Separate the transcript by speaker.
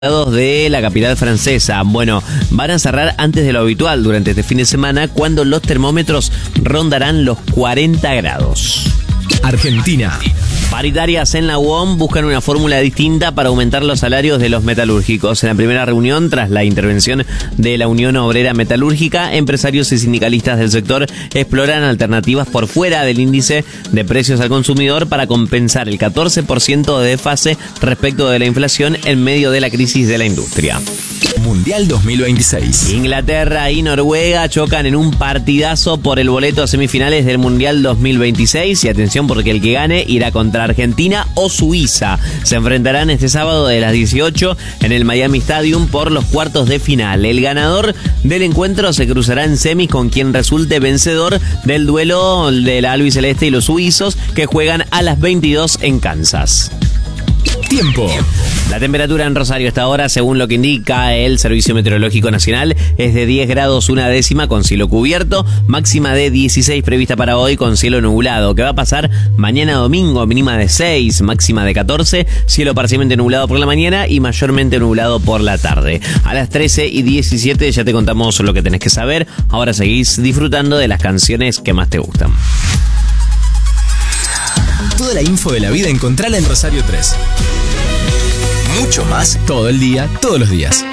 Speaker 1: de la capital francesa. Bueno, van a cerrar antes de lo habitual durante este fin de semana, cuando los termómetros rondarán los 40 grados.
Speaker 2: Argentina.
Speaker 1: Paritarias en la UOM buscan una fórmula distinta para aumentar los salarios de los metalúrgicos. En la primera reunión, tras la intervención de la Unión Obrera Metalúrgica, empresarios y sindicalistas del sector exploran alternativas por fuera del índice de precios al consumidor para compensar el 14% de desfase respecto de la inflación en medio de la crisis de la industria.
Speaker 2: Mundial 2026.
Speaker 1: Inglaterra y Noruega chocan en un partidazo por el boleto a semifinales del Mundial 2026. Y atención, porque el que gane irá contra Argentina o Suiza. Se enfrentarán este sábado de las 18 en el Miami Stadium por los cuartos de final. El ganador del encuentro se cruzará en semis con quien resulte vencedor del duelo de la albiceleste y los suizos, que juegan a las 22 en Kansas.
Speaker 2: Tiempo.
Speaker 1: La temperatura en Rosario esta hora, según lo que indica el Servicio Meteorológico Nacional, es de 10 grados una décima con cielo cubierto, máxima de 16 prevista para hoy con cielo nublado. ¿Qué va a pasar mañana domingo? Mínima de 6, máxima de 14, cielo parcialmente nublado por la mañana y mayormente nublado por la tarde. A las 13:17 ya te contamos lo que tenés que saber. Ahora seguís disfrutando de las canciones que más te gustan.
Speaker 2: Toda la info de la vida encontrala en Rosario 3. Mucho más todo el día, todos los días.